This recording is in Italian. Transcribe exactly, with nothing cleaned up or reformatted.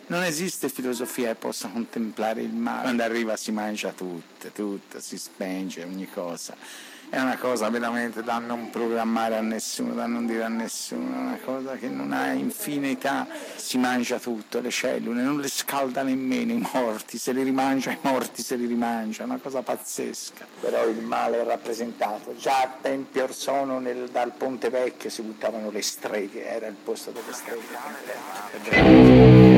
Non esiste filosofia che possa contemplare il male. Quando arriva si mangia tutto, tutto, si spenge ogni cosa. È una cosa veramente da non programmare a nessuno, da non dire a nessuno, una cosa che non ha infinità, si mangia tutto, le cellule, non le scalda nemmeno i morti, se li rimangia i morti, se li rimangia, è una cosa pazzesca. Però il male è rappresentato, già a tempi or sono nel, dal Ponte Vecchio si buttavano le streghe, era il posto delle streghe.